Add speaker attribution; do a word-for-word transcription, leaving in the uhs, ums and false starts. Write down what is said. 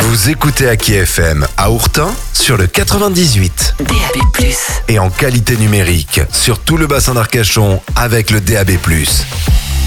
Speaker 1: Vous écoutez Aki F M à Ourtin sur le quatre-vingt-dix-huit.
Speaker 2: D A B plus.
Speaker 1: Et en qualité numérique sur tout le bassin d'Arcachon avec le D A B plus.